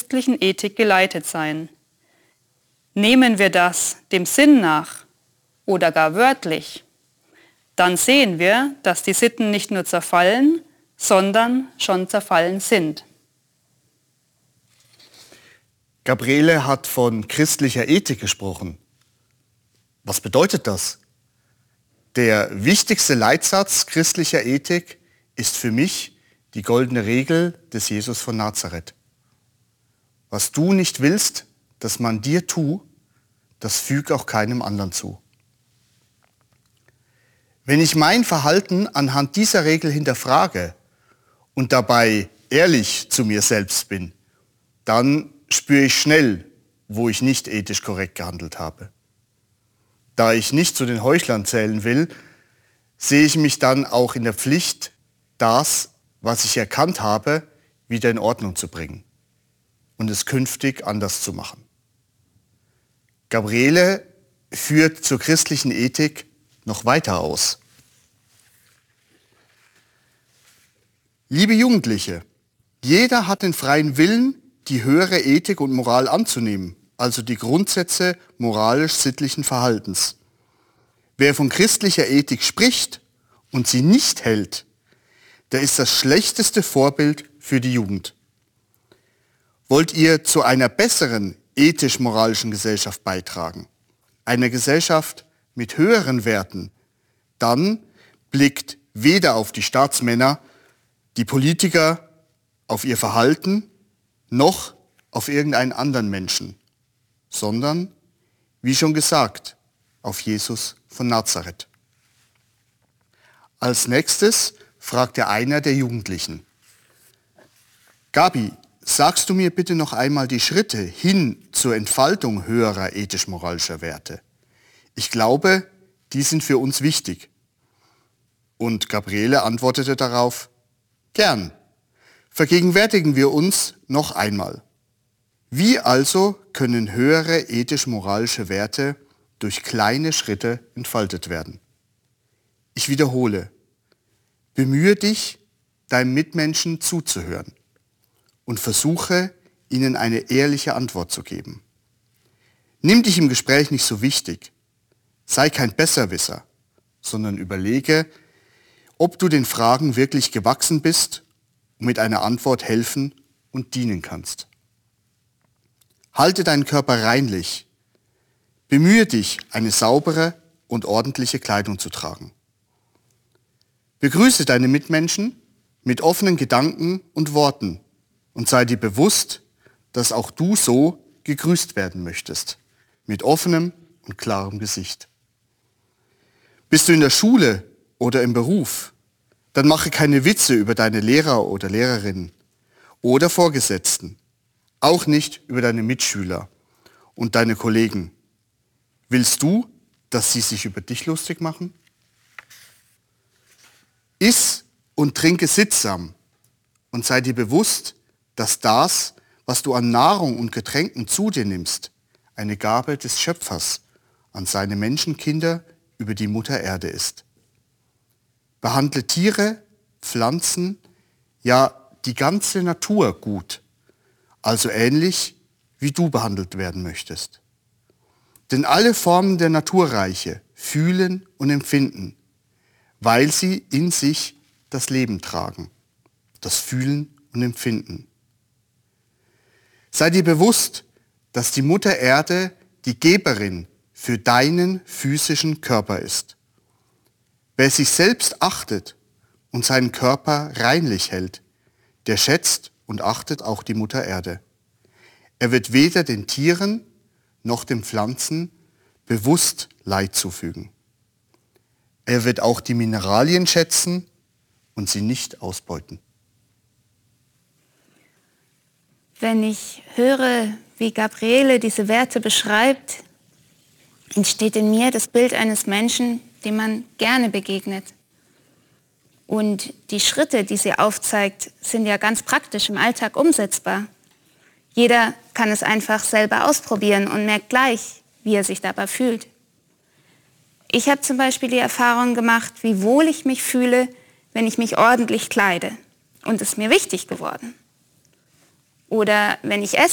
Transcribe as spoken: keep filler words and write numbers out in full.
christlichen Ethik geleitet sein. Nehmen wir das dem Sinn nach oder gar wörtlich, dann sehen wir, dass die Sitten nicht nur zerfallen, sondern schon zerfallen sind. Gabriele hat von christlicher Ethik gesprochen. Was bedeutet das? Der wichtigste Leitsatz christlicher Ethik ist für mich die goldene Regel des Jesus von Nazareth. Was du nicht willst, dass man dir tue, das füg auch keinem anderen zu. Wenn ich mein Verhalten anhand dieser Regel hinterfrage und dabei ehrlich zu mir selbst bin, dann spüre ich schnell, wo ich nicht ethisch korrekt gehandelt habe. Da ich nicht zu den Heuchlern zählen will, sehe ich mich dann auch in der Pflicht, das, was ich erkannt habe, wieder in Ordnung zu bringen und es künftig anders zu machen. Gabriele führt zur christlichen Ethik noch weiter aus. Liebe Jugendliche, jeder hat den freien Willen, die höhere Ethik und Moral anzunehmen, also die Grundsätze moralisch-sittlichen Verhaltens. Wer von christlicher Ethik spricht und sie nicht hält, der ist das schlechteste Vorbild für die Jugend. Wollt ihr zu einer besseren ethisch-moralischen Gesellschaft beitragen, einer Gesellschaft mit höheren Werten, dann blickt weder auf die Staatsmänner, die Politiker, auf ihr Verhalten, noch auf irgendeinen anderen Menschen, sondern, wie schon gesagt, auf Jesus von Nazareth. Als nächstes fragte einer der Jugendlichen: Gabi, sagst du mir bitte noch einmal die Schritte hin zur Entfaltung höherer ethisch-moralischer Werte? Ich glaube, die sind für uns wichtig. Und Gabriele antwortete darauf: Gern. Vergegenwärtigen wir uns noch einmal. Wie also können höhere ethisch-moralische Werte durch kleine Schritte entfaltet werden? Ich wiederhole: Bemühe dich, deinem Mitmenschen zuzuhören und versuche, ihnen eine ehrliche Antwort zu geben. Nimm dich im Gespräch nicht so wichtig. Sei kein Besserwisser, sondern überlege, ob du den Fragen wirklich gewachsen bist und mit einer Antwort helfen und dienen kannst. Halte deinen Körper reinlich. Bemühe dich, eine saubere und ordentliche Kleidung zu tragen. Begrüße deine Mitmenschen mit offenen Gedanken und Worten und sei dir bewusst, dass auch du so gegrüßt werden möchtest, mit offenem und klarem Gesicht. Bist du in der Schule oder im Beruf, dann mache keine Witze über deine Lehrer oder Lehrerinnen oder Vorgesetzten, auch nicht über deine Mitschüler und deine Kollegen. Willst du, dass sie sich über dich lustig machen? Iss und trinke sittsam und sei dir bewusst, dass das, was du an Nahrung und Getränken zu dir nimmst, eine Gabe des Schöpfers an seine Menschenkinder über die Mutter Erde ist. Behandle Tiere, Pflanzen, ja die ganze Natur gut, also ähnlich wie du behandelt werden möchtest. Denn alle Formen der Naturreiche fühlen und empfinden, weil sie in sich das Leben tragen, das Fühlen und Empfinden. Sei dir bewusst, dass die Mutter Erde die Geberin für deinen physischen Körper ist. Wer sich selbst achtet und seinen Körper reinlich hält, der schätzt und achtet auch die Mutter Erde. Er wird weder den Tieren noch den Pflanzen bewusst Leid zufügen. Er wird auch die Mineralien schätzen und sie nicht ausbeuten. Wenn ich höre, wie Gabriele diese Werte beschreibt, entsteht in mir das Bild eines Menschen, dem man gerne begegnet. Und die Schritte, die sie aufzeigt, sind ja ganz praktisch im Alltag umsetzbar. Jeder kann es einfach selber ausprobieren und merkt gleich, wie er sich dabei fühlt. Ich habe zum Beispiel die Erfahrung gemacht, wie wohl ich mich fühle, wenn ich mich ordentlich kleide. Und es ist mir wichtig geworden. Oder wenn ich esse.